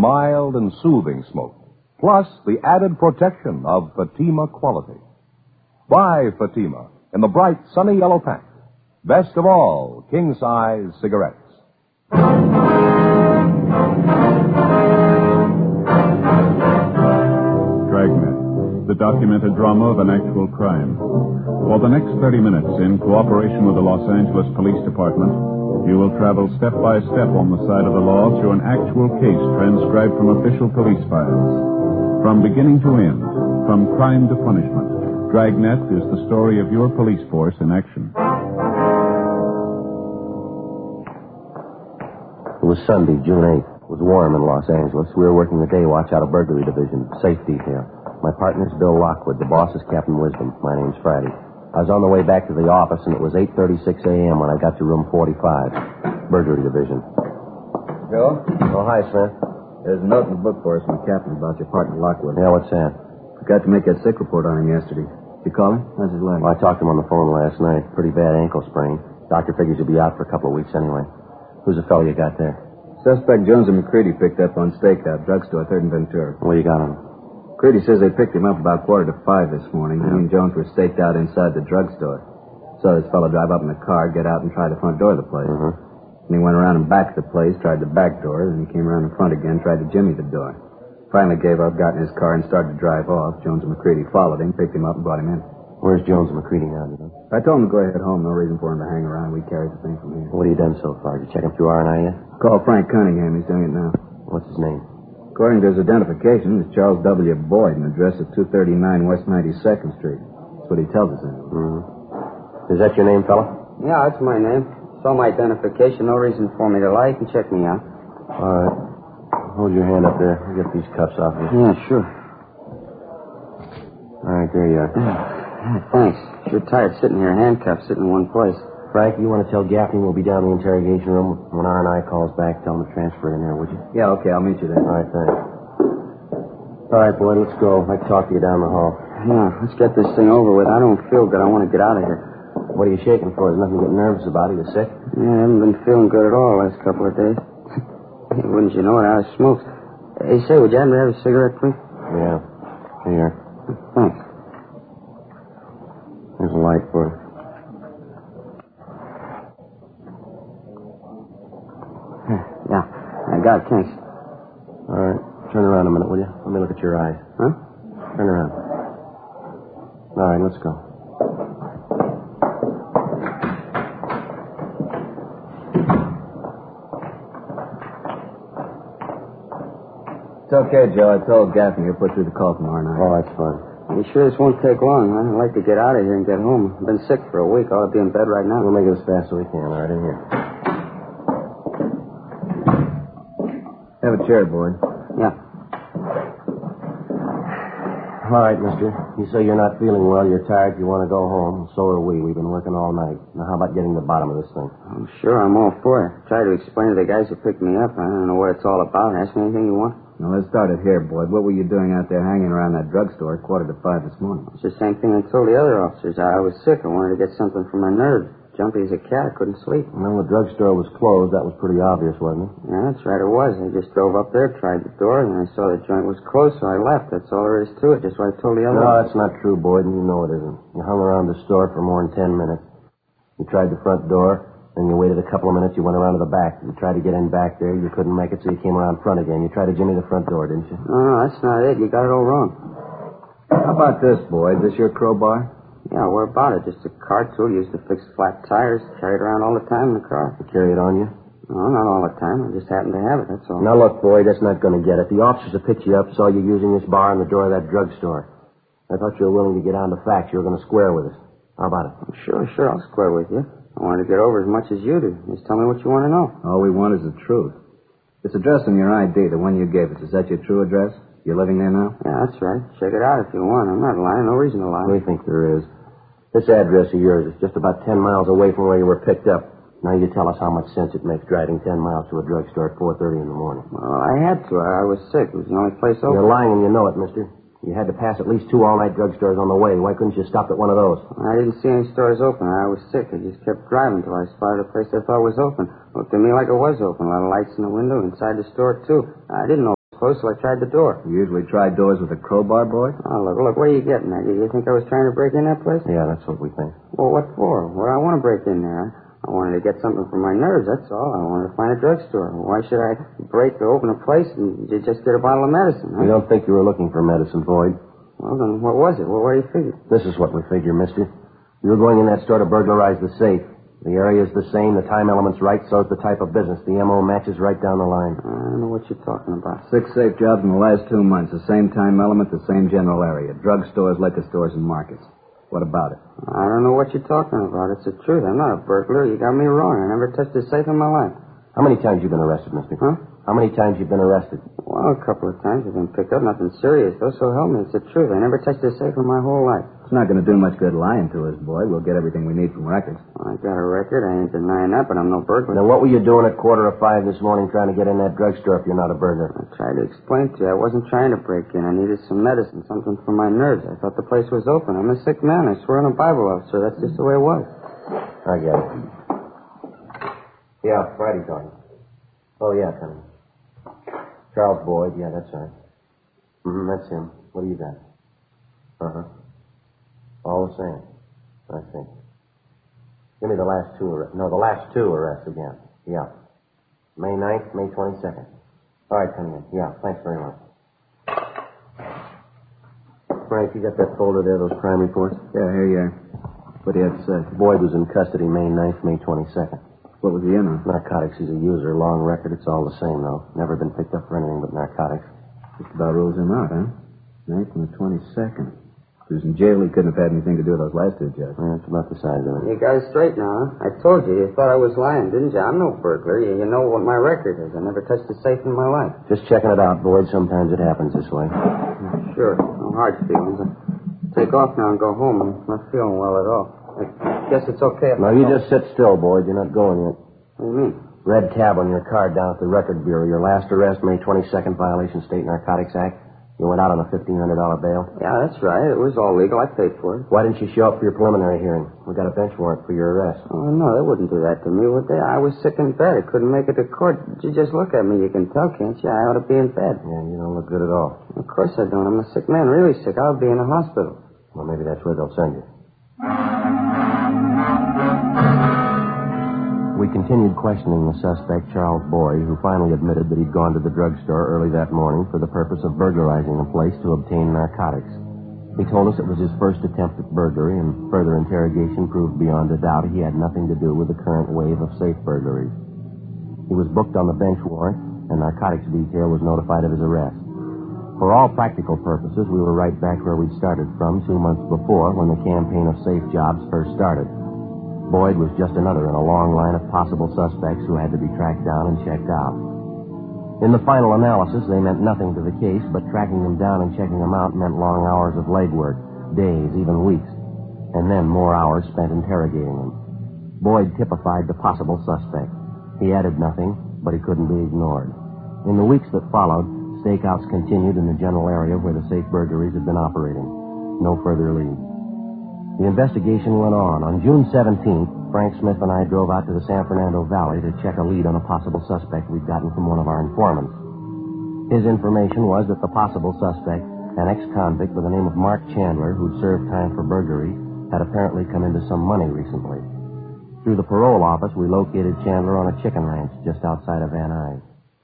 mild and soothing smoke, plus the added protection of Fatima quality. Buy Fatima in the bright, sunny yellow pack. Best of all, king-size cigarettes. Dragnet, the documented drama of an actual crime. For the next 30 minutes, in cooperation with the Los Angeles Police Department, you will travel step by step on the side of the law through an actual case transcribed from official police files. From beginning to end, from crime to punishment, Dragnet is the story of your police force in action. It was Sunday, June 8th. It was warm in Los Angeles. We were working the day watch out of burglary division, safe detail. My partner's Bill Lockwood. The boss is Captain Wisdom. My name's Friday. I was on the way back to the office, and it was 8:36 a.m. when I got to room 45, burglary division. Joe? Oh, hi, Smith. There's a note in the book for us from the captain about your partner, Lockwood. Yeah, what's that? Forgot to make that sick report on him yesterday. Did you call him? How's his leg? Well, I talked to him on the phone last night. Pretty bad ankle sprain. Doctor figures he'll be out for a couple of weeks anyway. Who's the fellow you got there? Suspect Jones and McCready picked up on stakeout, drugstore, 3rd and Ventura. What you got on him? McCready says they picked him up about 4:45 this morning. He and Jones were staked out inside the drugstore. Saw this fellow drive up in the car, get out, and try the front door of the place. And he went around and back of the place, tried the back door, then he came around in front again, tried to jimmy the door. Finally gave up, got in his car, and started to drive off. Jones and McCready followed him, picked him up, and brought him in. Where's Jones and McCready now, do you know? I told him to go ahead home. No reason for him to hang around. We carried the thing from here. What have you done so far? Did you check him through R&I yet? Call Frank Cunningham. He's doing it now. What's his name? According to his identification, it's Charles W. Boyd, and address is 239 West 92nd Street. That's what he tells us anyway. Is that your name, fella? Yeah, that's my name. Saw my identification. No reason for me to lie. You can check me out. All right. Hold your hand up there. I'll get these cuffs off you. Yeah, sure. All right, there you are. Yeah, thanks. Sure tired sitting here handcuffed, sitting in one place. Frank, you want to tell Gaffney we'll be down in the interrogation room when R&I calls back? Tell him to transfer in there, would you? Yeah, okay. I'll meet you there. All right, thanks. All right, boy, let's go. I can talk to you down the hall. Yeah, let's get this thing over with. I don't feel good. I want to get out of here. What are you shaking for? There's nothing to get nervous about. Are you sick? Yeah, I haven't been feeling good at all the last couple of days. Hey, wouldn't you know it? I smoked. Hey, say, would you happen to have a cigarette, please? Yeah. Here. Thanks. There's a light for you. Yeah, I got it. Thanks. All right. Turn around a minute, will you? Let me look at your eyes. Huh? Turn around. All right, let's go. It's okay, Joe. I told Gaffney he'll put through the call tomorrow night. Oh, that's fine. You sure this won't take long? I'd like to get out of here and get home. I've been sick for a week. I'll be in bed right now. We'll make it as fast as we can. All right, in here. Have a chair, Boyd. Yeah. All right, mister. You say you're not feeling well, you're tired, you want to go home. So are we. We've been working all night. Now, how about getting to the bottom of this thing? I'm sure I'm all for it. Try to explain to the guys who picked me up. I don't know what it's all about. Ask me anything you want. Now, let's start it here, Boyd. What were you doing out there hanging around that drugstore at 4:45 this morning? It's the same thing I told the other officers. I was sick. I wanted to get something for my nerves. Jumpy as a cat. Couldn't sleep. Well, the drugstore was closed. That was pretty obvious, wasn't it? Yeah, that's right. It was. I just drove up there, tried the door, and I saw the joint was closed, so I left. That's all there is to it. Just what I told the other No, that's not true, Boyd, and you know it isn't. You hung around the store for more than 10 minutes. You tried the front door, then you waited a couple of minutes. You went around to the back. You tried to get in back there. You couldn't make it, so you came around front again. You tried to jimmy the front door, didn't you? No, that's not it. You got it all wrong. How about this, Boyd? Is this your crowbar? Yeah, where about it? Just a car tool used to fix flat tires. Carry it around all the time in the car. You carry it on you? No, not all the time. I just happen to have it, that's all. Now, look, Boyd, that's not going to get it. The officers that picked you up saw you using this bar in the door of that drugstore. I thought you were willing to get down to facts. You were going to square with us. How about it? Sure, I'll square with you. I wanted to get over as much as you do. Just tell me what you want to know. All we want is the truth. This address on your ID, the one you gave us, is that your true address? You're living there now? Yeah, that's right. Check it out if you want. I'm not lying. No reason to lie. We think there is. This address of yours is just about 10 miles away from where you were picked up. Now you tell us how much sense it makes driving 10 miles to a drugstore at 4:30 in the morning. Well, I had to. I was sick. It was the only place open. You're lying and you know it, mister. You had to pass at least 2 all-night drugstores on the way. Why couldn't you stop at one of those? I didn't see any stores open. I was sick. I just kept driving until I spotted a place I thought was open. Looked to me like it was open. A lot of lights in the window, inside the store, too. I didn't know it was closed, so I tried the door. You usually try doors with a crowbar, boy? Oh, look, where are you getting at? You think I was trying to break in that place? Yeah, that's what we think. Well, what for? Well, I want to break in there. I wanted to get something for my nerves, that's all. I wanted to find a drugstore. Why should I break or open a place and just get a bottle of medicine? Huh? We don't think you were looking for medicine, Boyd. Well, then what was it? Well, what do you figure? This is what we figure, mister. You were going in that store to burglarize the safe. The area's the same, the time element's right, so is the type of business. The M.O. matches right down the line. I don't know what you're talking about. 6 safe jobs in the last 2 months. The same time element, the same general area. Drugstores, liquor stores, and markets. What about it? I don't know what you're talking about. It's the truth. I'm not a burglar. You got me wrong. I never touched a safe in my life. How many times you been arrested, mister? Huh? How many times you been arrested? Well, a couple of times I've been picked up. Nothing serious, though, so help me. It's the truth. I never touched a safe in my whole life. It's not going to do much good lying to us, boy. We'll get everything we need from records. Well, I got a record. I ain't denying that, but I'm no burglar. Now, what were you doing at 4:45 this morning trying to get in that drugstore if you're not a burglar? I tried to explain to you. I wasn't trying to break in. I needed some medicine, something for my nerves. I thought the place was open. I'm a sick man. I swear on a Bible officer. That's just the way it was. I get it. Yeah, Friday talking. Oh, yeah, coming. Charles Boyd, yeah, that's right. That's him. What do you got? All the same. I see. Give me the last two arrests. No, the last two arrests again. Yeah. May 9th, May 22nd. All right, come in. Yeah, thanks very much. Frank, you got that folder there, those crime reports? Yeah, here you are. What do you have to say? Boyd was in custody May 9th, May 22nd. What was he in on? Narcotics. He's a user. Long record. It's all the same, though. Never been picked up for anything but narcotics. Just about rules him out, huh? 9th and the 22nd. If he was in jail, he couldn't have had anything to do with those last two judges. Yeah, that's about the size of it. You got it straight now, huh? I told you. You thought I was lying, didn't you? I'm no burglar. You know what my record is. I never touched a safe in my life. Just checking it out, Boyd. Sometimes it happens this way. Sure. No hard feelings. I'll take off now and go home. I'm not feeling well at all. I guess it's okay if No, you just sit still, Boyd. You're not going yet. What do you mean? Red tab on your card down at the Record Bureau. Your last arrest, May 22nd, violation State Narcotics Act. You went out on a $1,500 bail. Yeah, that's right. It was all legal. I paid for it. Why didn't you show up for your preliminary hearing? We got a bench warrant for your arrest. Oh, no, they wouldn't do that to me, would they? I was sick in bed. I couldn't make it to court. You just look at me. You can tell, can't you? I ought to be in bed. Yeah, you don't look good at all. Of course I don't. I'm a sick man, really sick. I'll be in a hospital. Well, maybe that's where they'll send you. We continued questioning the suspect, Charles Boyd, who finally admitted that he'd gone to the drugstore early that morning for the purpose of burglarizing a place to obtain narcotics. He told us it was his first attempt at burglary, and further interrogation proved beyond a doubt he had nothing to do with the current wave of safe burglaries. He was booked on the bench warrant, and narcotics detail was notified of his arrest. For all practical purposes, we were right back where we'd started from 2 months before, when the campaign of safe jobs first started. Boyd was just another in a long line of possible suspects who had to be tracked down and checked out. In the final analysis, they meant nothing to the case, but tracking them down and checking them out meant long hours of legwork, days, even weeks, and then more hours spent interrogating them. Boyd typified the possible suspect. He added nothing, but he couldn't be ignored. In the weeks that followed, stakeouts continued in the general area where the safe burglaries had been operating. No further leads. The investigation went on. On June 17th, Frank Smith and I drove out to the San Fernando Valley to check a lead on a possible suspect we'd gotten from one of our informants. His information was that the possible suspect, an ex-convict by the name of Mark Chandler, who'd served time for burglary, had apparently come into some money recently. Through the parole office, we located Chandler on a chicken ranch just outside of Van Nuys.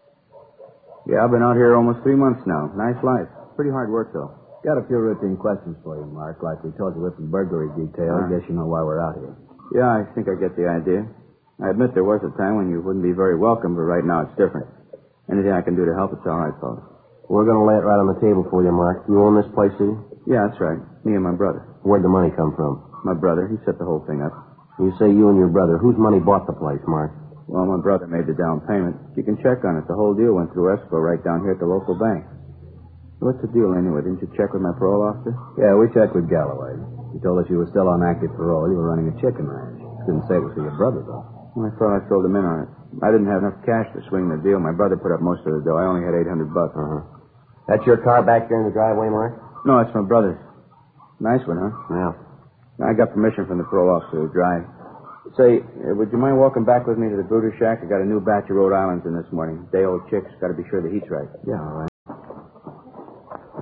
Yeah, I've been out here almost 3 months now. Nice life. Pretty hard work, though. Got a few routine questions for you, Mark. Like we told you with the burglary detail. I guess you know why we're out here. Yeah, I think I get the idea. I admit there was a time when you wouldn't be very welcome, but right now it's different. Anything I can do to help, it's all right, fellas. We're going to lay it right on the table for you, Mark. You own this place, do you? Yeah, that's right. Me and my brother. Where'd the money come from? My brother, he set the whole thing up. You say you and your brother. Whose money bought the place, Mark? Well, my brother made the down payment. You can check on it. The whole deal went through escrow right down here at the local bank. What's the deal anyway? Didn't you check with my parole officer? Yeah, we checked with Galloway. He told us you were still on active parole. You were running a chicken ranch. Didn't say it was for your brother, though. Well, I thought I filled him in on it. I didn't have enough cash to swing the deal. My brother put up most of the dough. I only had $800. That's your car back there in the driveway, Mark? No, it's my brother's. Nice one, huh? Yeah. I got permission from the parole officer to drive. Say, would you mind walking back with me to the Brooder Shack? I got a new batch of Rhode Islands in this morning. Day-old chicks. Got to be sure the heat's right. Yeah, all right.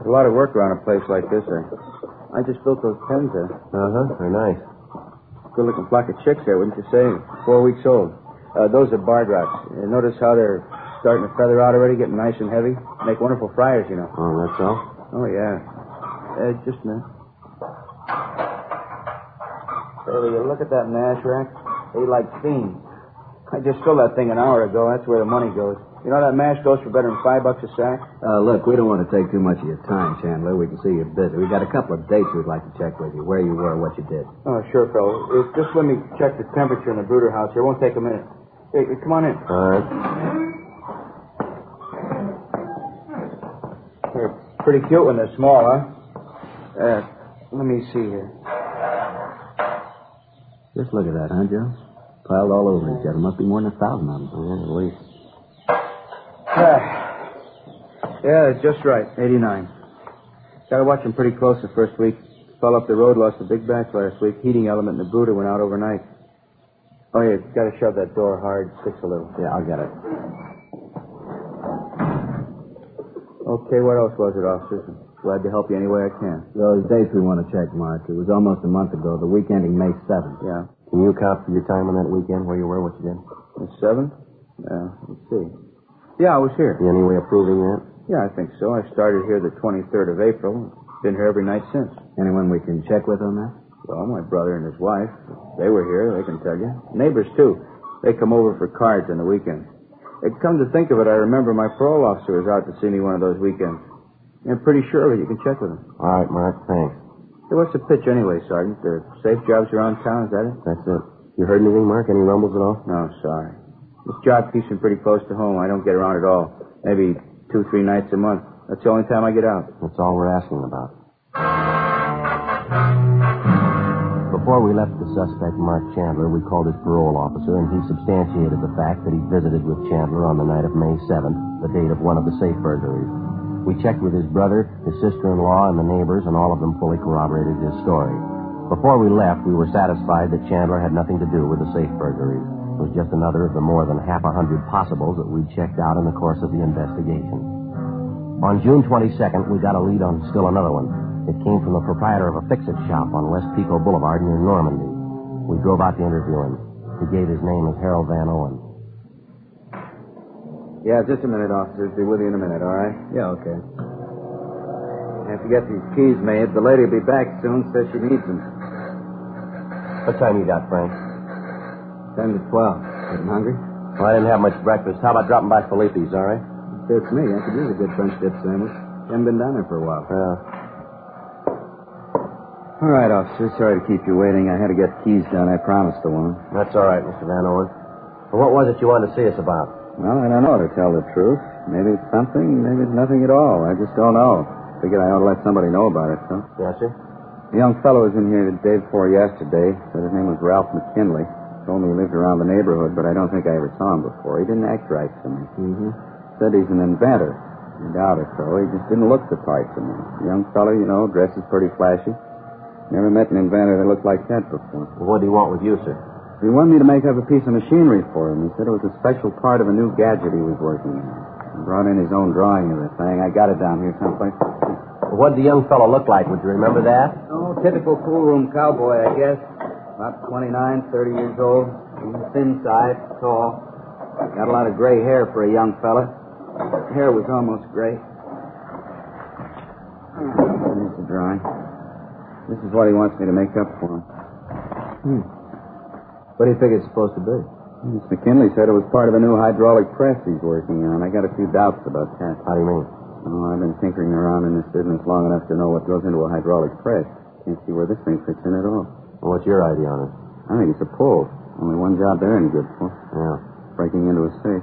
a lot of work around a place like this. I just built those pens there. Uh-huh. They're nice. Good-looking flock of chicks there, wouldn't you say? 4 weeks old. Those are barred rats. Notice how they're starting to feather out already, getting nice and heavy? Make wonderful fryers, you know. Oh, that's all? Oh, yeah. Just a minute. Say, will you look at that mash rack? They like fiends. I just filled that thing an hour ago. That's where the money goes. You know that mash goes for better than $5 a sack? Look, we don't want to take too much of your time, Chandler. We can see you're busy. We've got a couple of dates we'd like to check with you, where you were, what you did. Oh, sure, fellow. Just let me check the temperature in the brooder house here. It won't take a minute. Hey, come on in. All right. They're pretty cute when they're small, huh? Let me see here. Just look at that, huh, Joe? Piled all over each other. Must be more than 1,000 of them. Yeah, at least. Yeah, just right. 89. Got to watch them pretty close the first week. Fell up the road, lost a big batch last week. Heating element in the brooder went out overnight. Oh, yeah, got to shove that door hard. Sticks a little. Yeah, I'll get it. Okay, what else was it, officers? Glad to help you any way I can. Those dates we want to check, Mark. It was almost a month ago, the week ending May 7th. Yeah. Can you account for your time on that weekend, where you were, what you did? The 7th? Yeah, let's see. Yeah, I was here. Any way of proving that? Yeah, I think so. I started here the 23rd of April. Been here every night since. Anyone we can check with on that? Well, my brother and his wife. They were here, they can tell you. Neighbors, too. They come over for cards on the weekends. Come to think of it, I remember my parole officer was out to see me one of those weekends. I'm pretty sure of it. You can check with him. All right, Mark, thanks. Hey, what's the pitch anyway, Sergeant? There are safe jobs around town, is that it? That's it. You heard anything, Mark? Any rumbles at all? No, sorry. This job keeps me pretty close to home. I don't get around at all. Maybe 2-3 nights a month. That's the only time I get out. That's all we're asking about. Before we left the suspect, Mark Chandler, we called his parole officer, and he substantiated the fact that he visited with Chandler on the night of May 7th, the date of one of the safe burglaries. We checked with his brother, his sister-in-law, and the neighbors, and all of them fully corroborated his story. Before we left, we were satisfied that Chandler had nothing to do with the safe burglaries. It was just another of the more than half a hundred possibles that we'd checked out in the course of the investigation. On June 22nd, we got a lead on still another one. It came from the proprietor of a fix-it shop on West Pico Boulevard near Normandy. We drove out to interview him. He gave his name as Harold Van Owen. Yeah, just a minute, officers. Be with you in a minute, all right? Yeah, okay. I have to get these keys made. The lady will be back soon. Says she needs them. What time you got, Frank? 10 to 12. Getting hungry? Well, I didn't have much breakfast. How about dropping by Felipe's, all right? Fits me. I could use a good French dip sandwich. Haven't been down there for a while. All right, officer. Sorry to keep you waiting. I had to get keys done. I promised the woman. That's all right, Mr. Van Owen. Well, what was it you wanted to see us about? Well, I don't know, to tell the truth. Maybe it's something, maybe it's nothing at all. I just don't know. Figured I ought to let somebody know about it, so. Yes, sir? A young fellow was in here the day before yesterday. Said his name was Ralph McKinley. Told me he lived around the neighborhood, but I don't think I ever saw him before. He didn't act right to me. Mm-hmm. Said he's an inventor. I doubt it, though. He just didn't look the part to me. Young fellow, you know, dresses pretty flashy. Never met an inventor that looked like that before. Well, what do you want with you, sir? He wanted me to make up a piece of machinery for him. He said it was a special part of a new gadget he was working on. He brought in his own drawing of the thing. I got it down here someplace. Well, what did the young fellow look like? Would you remember that? Oh, typical pool room cowboy, I guess. About 29, 30 years old. Thin side, tall. Got a lot of gray hair for a young fella. Hair was almost gray. Here's the drawing. This is what he wants me to make up for him. What do you think it's supposed to be? Miss McKinley said it was part of a new hydraulic press he's working on. I got a few doubts about that. How do you mean? Oh, I've been tinkering around in this business long enough to know what goes into a hydraulic press. Can't see where this thing fits in at all. Well, what's your idea on it? I think it's a pull. Only one job they're any good for. Yeah. Breaking into a safe.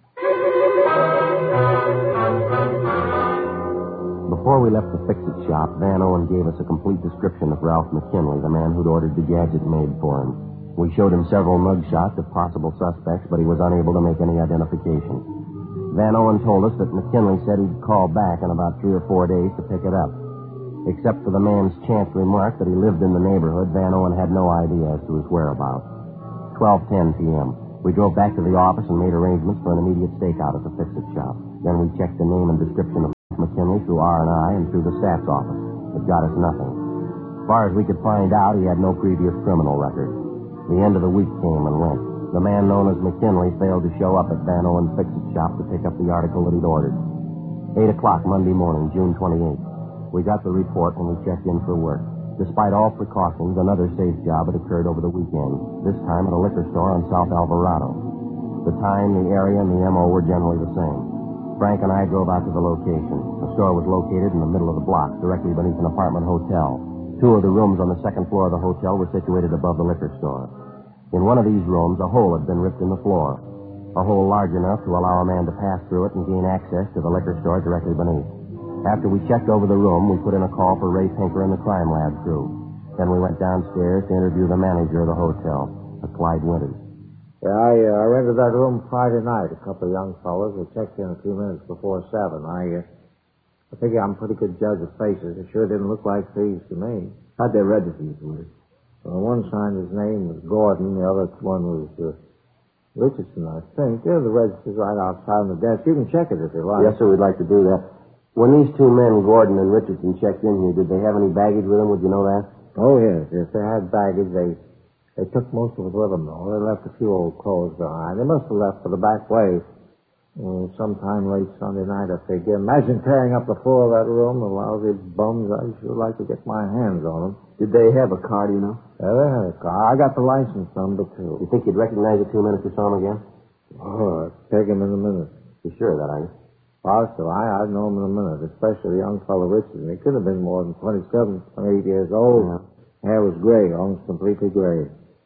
Before we left the fix-it shop, Van Owen gave us a complete description of Ralph McKinley, the man who'd ordered the gadget made for him. We showed him several mug shots of possible suspects, but he was unable to make any identification. Van Owen told us that McKinley said he'd call back in about 3 or 4 days to pick it up. Except for the man's chance remark that he lived in the neighborhood, Van Owen had no idea as to his whereabouts. 12:10 p.m. We drove back to the office and made arrangements for an immediate stakeout at the fix-it shop. Then we checked the name and description of McKinley through through R&I and through the stats office. It got us nothing. As far as we could find out, he had no previous criminal record. The end of the week came and went. The man known as McKinley failed to show up at Van Owen's fix-it shop to pick up the article that he'd ordered. 8 o'clock Monday morning, June 28th. We got the report and we checked in for work. Despite all precautions, another safe job had occurred over the weekend, this time at a liquor store on South Alvarado. The time, the area, and the M.O. were generally the same. Frank and I drove out to the location. The store was located in the middle of the block, directly beneath an apartment hotel. 2 of the rooms on the second floor of the hotel were situated above the liquor store. In one of these rooms, a hole had been ripped in the floor. A hole large enough to allow a man to pass through it and gain access to the liquor store directly beneath. After we checked over the room, we put in a call for Ray Pinker and the crime lab crew. Then we went downstairs to interview the manager of the hotel, Clyde Winters. Yeah, I rented that room Friday night. A couple of young fellows. They checked in a few minutes before 7. I figure I'm a pretty good judge of faces. It sure didn't look like thieves to me. How'd they register, Mr. Winters? Well, one signed his name was Gordon. The other one was Richardson, I think. Yeah, the register's right outside on the desk. You can check it if you like. Yes, sir, we'd like to do that. When these 2 men, Gordon and Richardson, checked in here, did they have any baggage with them? Would you know that? Oh, yes. If they had baggage, they took most of it with them, though. They left a few old clothes behind. They must have left for the back way sometime late Sunday night, I figure. Imagine tearing up the floor of that room. The lousy bums. I'd sure like to get my hands on them. Did they have a car, do you know? Yeah, they had a car. I got the license number, too. You think you'd recognize the 2 men if you saw them again? Oh, I'd take them in a minute. You sure of that, are you? Positive. I'd know him in a minute, especially the young fellow Richardson. He could have been more than 27, 28 years old. Yeah. Hair was gray, almost completely gray.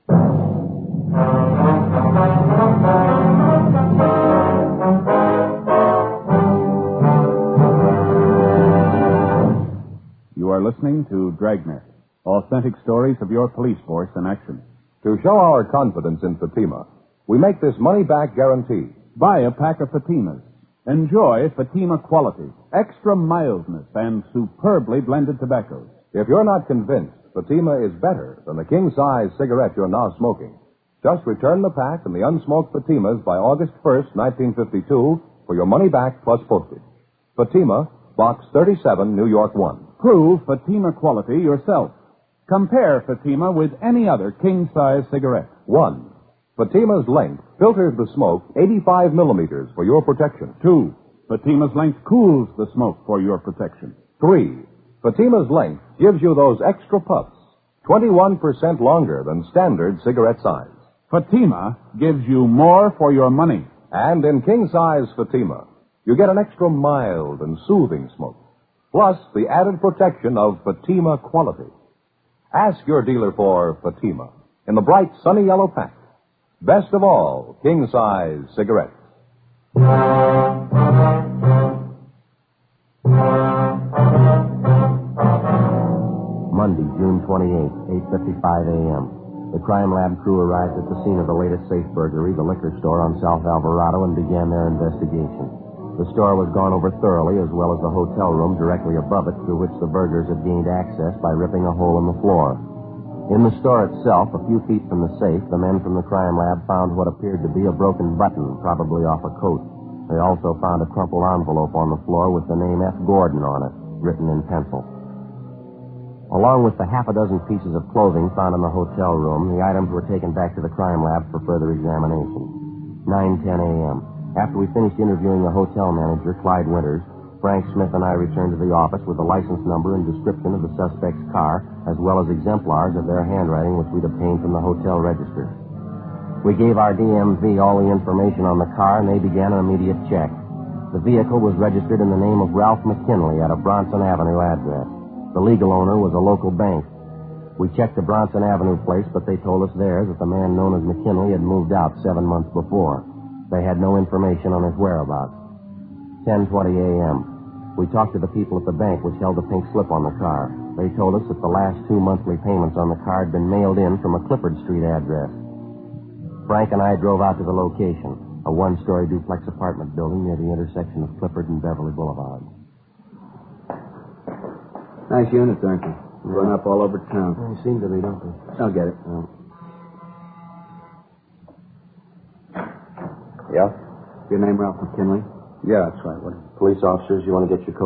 You are listening to Dragnet, authentic stories of your police force in action. To show our confidence in Fatima, we make this money-back guarantee. Buy a pack of Fatimas. Enjoy Fatima quality, extra mildness, and superbly blended tobaccos. If you're not convinced Fatima is better than the king-size cigarette you're now smoking, just return the pack and the unsmoked Fatimas by August 1st, 1952, for your money back plus postage. Fatima, Box 37, New York 1. Prove Fatima quality yourself. Compare Fatima with any other king-size cigarette. 1. Fatima's length filters the smoke 85 millimeters for your protection. 2. Fatima's length cools the smoke for your protection. 3. Fatima's length gives you those extra puffs, 21% longer than standard cigarette size. Fatima gives you more for your money. And in king-size Fatima, you get an extra mild and soothing smoke, plus the added protection of Fatima quality. Ask your dealer for Fatima in the bright sunny yellow pack. Best of all, king-size cigarettes. Monday, June 28th, 8:55 a.m. The crime lab crew arrived at the scene of the latest safe burglary, the liquor store on South Alvarado, and began their investigation. The store was gone over thoroughly, as well as the hotel room directly above it, through which the burglars had gained access by ripping a hole in the floor. In the store itself, a few feet from the safe, the men from the crime lab found what appeared to be a broken button, probably off a coat. They also found a crumpled envelope on the floor with the name F. Gordon on it, written in pencil. Along with the half a dozen pieces of clothing found in the hotel room, the items were taken back to the crime lab for further examination. 9:10 a.m. After we finished interviewing the hotel manager, Clyde Winters, Frank Smith and I returned to the office with the license number and description of the suspect's car, as well as exemplars of their handwriting which we'd obtained from the hotel register. We gave our DMV all the information on the car, and they began an immediate check. The vehicle was registered in the name of Ralph McKinley at a Bronson Avenue address. The legal owner was a local bank. We checked the Bronson Avenue place, but they told us there that the man known as McKinley had moved out 7 months before. They had no information on his whereabouts. 10:20 a.m. We talked to the people at the bank which held the pink slip on the car. They told us that the last 2 monthly payments on the car had been mailed in from a Clifford Street address. Frank and I drove out to the location, a one-story duplex apartment building near the intersection of Clifford and Beverly Boulevard. Nice units, aren't they? Run up all over town. They seem to be, don't they? I'll get it. Oh. Yeah? Your name Ralph McKinley? Yeah, that's right. What? Police officers, you want to get your coat?